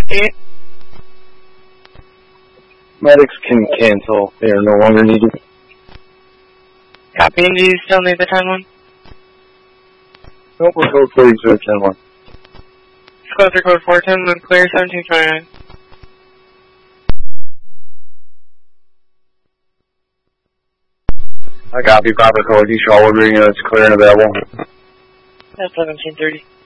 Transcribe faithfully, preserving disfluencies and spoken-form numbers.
eight. Medics can cancel. They are no longer needed. Copy, and do you still need the ten one? Nope, we're code forty zero ten one. Disclosure code four ten, then clear seventeen twenty-nine. I copy, proper code. You shall agree units clear and available. That's seventeen thirty.